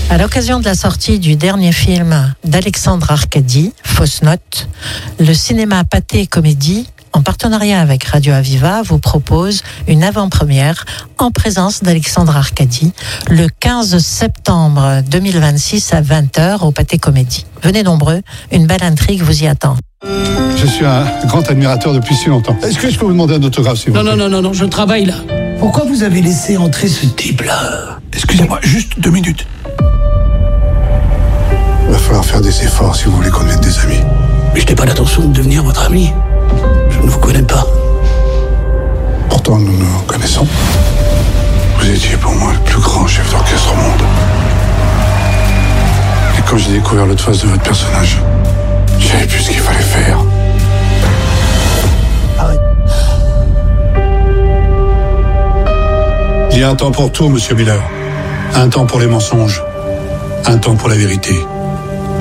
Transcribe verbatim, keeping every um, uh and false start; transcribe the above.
À l'occasion de la sortie du dernier film d'Alexandre Arcadi, Fausse Note, le cinéma Pathé Comédie, en partenariat avec Radio Aviva, vous propose une avant-première en présence d'Alexandre Arcadi le quinze septembre deux mille vingt-six à vingt heures au Pathé Comédie. Venez nombreux, une belle intrigue vous y attend. Je suis un grand admirateur depuis si longtemps. Est-ce que je peux vous demander un autographe, s'il vous Non, plaît? non, non, non, non, je travaille là. Pourquoi vous avez laissé entrer ce type-là? Excusez-moi, juste deux minutes. Il va falloir faire des efforts si vous voulez qu'on devienne des amis. Mais je n'ai pas l'intention de devenir votre ami. Je ne vous connais pas. Pourtant, nous nous connaissons. Vous étiez pour moi le plus grand chef d'orchestre au monde. Et quand j'ai découvert l'autre face de votre personnage, je savais plus ce qu'il fallait faire. Arrête. Il y a un temps pour tout, monsieur Miller. Un temps pour les mensonges. Un temps pour la vérité.